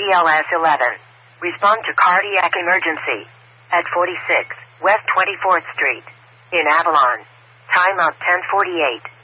BLS 11. Respond to cardiac emergency at 46 West 24th Street in Avalon. Time of 10:48.